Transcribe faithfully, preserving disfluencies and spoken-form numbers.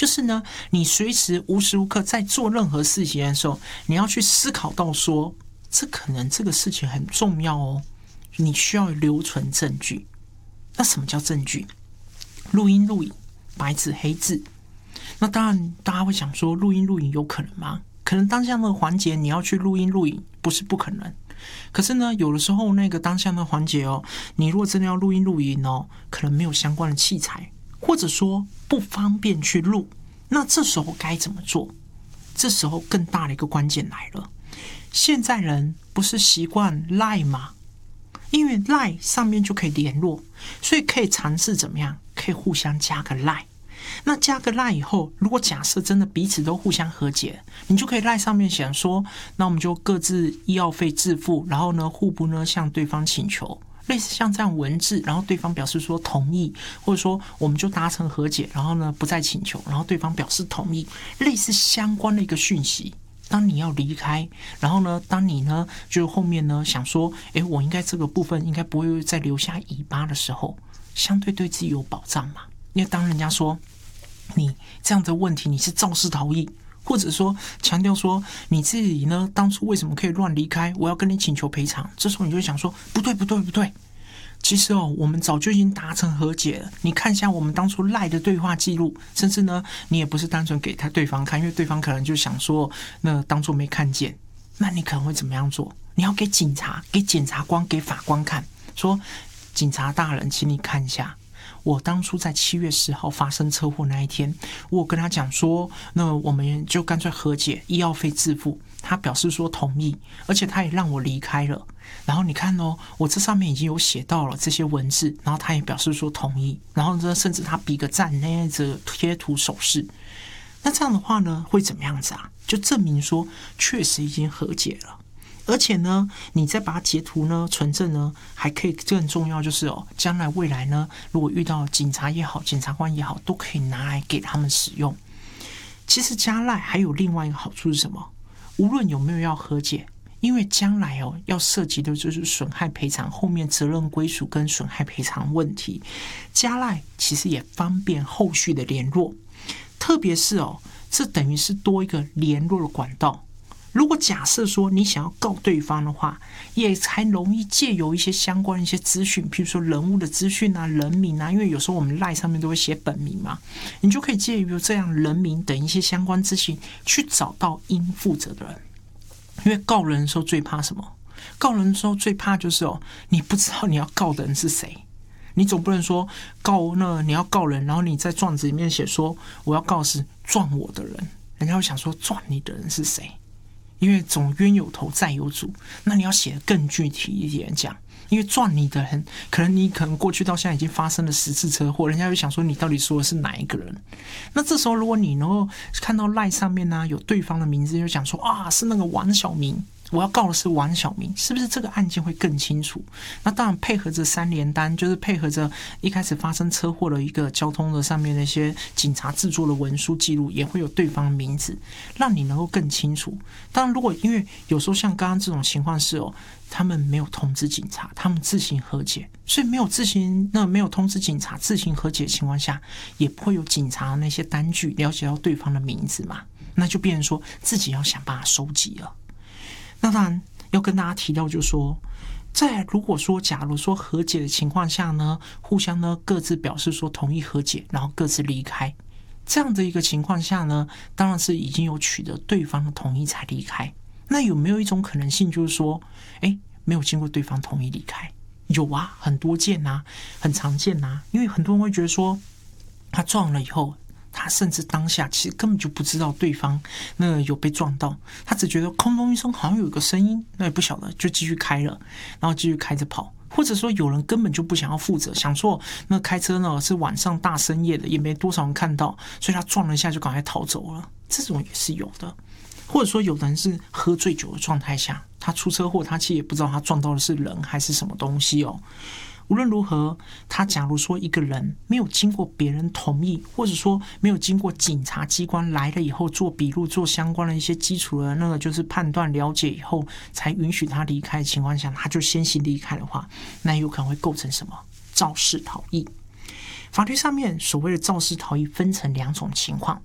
就是呢，你随时无时无刻在做任何事情的时候，你要去思考到说，这可能这个事情很重要哦，你需要留存证据。那什么叫证据？录音录影，白纸黑字。那当然，大家会想说，录音录影有可能吗？可能当下那个环节你要去录音录影，不是不可能。可是呢，有的时候那个当下的环节哦，你如果真的要录音录影哦，可能没有相关的器材，或者说不方便去录，那这时候该怎么做？这时候更大的一个关键来了。现在人不是习惯 Line 吗？因为 Line 上面就可以联络，所以可以尝试怎么样？可以互相加个 Line。那加个 Line 以后，如果假设真的彼此都互相和解，你就可以 Line 上面写说，那我们就各自医药费自付，然后呢，互不呢向对方请求，类似像这样文字，然后对方表示说同意，或者说我们就达成和解，然后呢不再请求，然后对方表示同意，类似相关的一个讯息。当你要离开，然后呢，当你呢就后面呢想说，诶，我应该这个部分应该不会再留下尾巴的时候，相对对自己有保障嘛。因为当人家说你这样的问题你是肇事逃逸，或者说强调说你自己呢当初为什么可以乱离开，我要跟你请求赔偿，这时候你就会想说不对不对不对，其实哦我们早就已经达成和解了，你看一下我们当初赖的对话记录，甚至呢你也不是单纯给他对方看，因为对方可能就想说那当作没看见，那你可能会怎么样做？你要给警察给检察官给法官看，说警察大人请你看一下，我当初在七月十号发生车祸那一天，我有跟他讲说，那我们就干脆和解，医药费自付。他表示说同意，而且他也让我离开了。然后你看哦，我这上面已经有写到了这些文字，然后他也表示说同意，然后呢，甚至他比个赞，那样子贴图手势。那这样的话呢，会怎么样子啊？就证明说确实已经和解了。而且呢，你再把它截图呢、存证呢，还可以更重要就是哦，将来未来呢，如果遇到警察也好、检察官也好，都可以拿来给他们使用。其实加赖还有另外一个好处是什么？无论有没有要和解，因为将来哦要涉及的就是损害赔偿后面责任归属跟损害赔偿问题，加赖其实也方便后续的联络，特别是哦，这等于是多一个联络的管道。如果假设说你想要告对方的话，也才容易借由一些相关的一些资讯，譬如说人物的资讯啊、人名啊，因为有时候我们 LINE 上面都会写本名嘛，你就可以借由这样人名等一些相关资讯去找到应负责的人。因为告人的时候最怕什么？告人的时候最怕就是哦，你不知道你要告的人是谁。你总不能说告那你要告人，然后你在状子里面写说我要告的是撞我的人，人家会想说撞你的人是谁？因为总冤有头债有主，那你要写得更具体一点讲，因为撞你的人，可能你可能过去到现在已经发生了十次车祸，人家会想说你到底说的是哪一个人？那这时候如果你能够看到 LINE 上面呢、啊、有对方的名字，就讲说啊是那个王小明，我要告的是王小明，是不是这个案件会更清楚？那当然配合着三联单，就是配合着一开始发生车祸的一个交通的上面那些警察制作的文书记录，也会有对方的名字，让你能够更清楚。当然，如果因为有时候像刚刚这种情况是哦，他们没有通知警察，他们自行和解，所以没有自行那没有通知警察自行和解的情况下，也不会有警察那些单据了解到对方的名字嘛，那就变成说自己要想办法收集了。那当然要跟大家提到，就是说，在如果说假如说和解的情况下呢，互相呢各自表示说同意和解，然后各自离开，这样的一个情况下呢，当然是已经有取得对方的同意才离开。那有没有一种可能性，就是说，哎，没有经过对方同意离开？有啊，很多见啊，很常见啊。因为很多人会觉得说，他撞了以后，他甚至当下其实根本就不知道对方那个有被撞到，他只觉得空中一声好像有一个声音，那也不晓得就继续开了，然后继续开着跑。或者说有人根本就不想要负责，想说那开车呢是晚上大深夜的，也没多少人看到，所以他撞了一下就赶快逃走了，这种也是有的。或者说有人是喝醉酒的状态下，他出车祸，他其实也不知道他撞到的是人还是什么东西哦。无论如何，他假如说一个人没有经过别人同意，或者说没有经过警察机关来了以后做笔录、做相关的一些基础的那个就是判断了解以后，才允许他离开的情况下，他就先行离开的话，那有可能会构成什么？肇事逃逸。法律上面所谓的肇事逃逸分成两种情况，